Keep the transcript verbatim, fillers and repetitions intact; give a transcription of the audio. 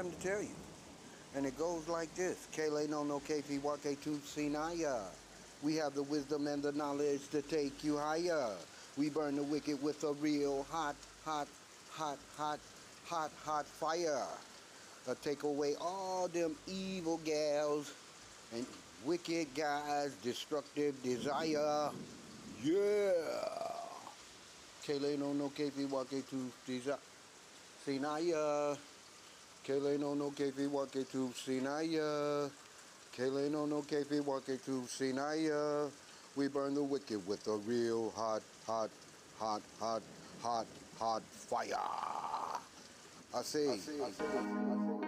time to tell you. And it goes like this. Kele no no kefi wake tu sinaya. We have the wisdom and the knowledge to take you higher. We burn the wicked with a real hot, hot, hot, hot, hot, hot fire. Uh, take away all them evil gals and wicked guys, destructive desire. Yeah. Kele no no kefi wake tu sinaya. Kele no no kefi wake tu sinaya. Kele no no kefi wake tu sinaya. We burn the wicked with a real hot, hot, hot, hot, hot, hot fire. I say. I say.